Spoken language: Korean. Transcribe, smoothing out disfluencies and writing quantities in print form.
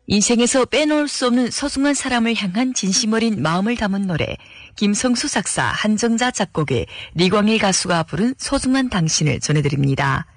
인생에서 빼놓을 수 없는 소중한 사람을 향한 진심 어린 마음을 담은 노래, 김성수 작사, 한정자 작곡의 리광일 가수가 부른 소중한 당신을 전해드립니다.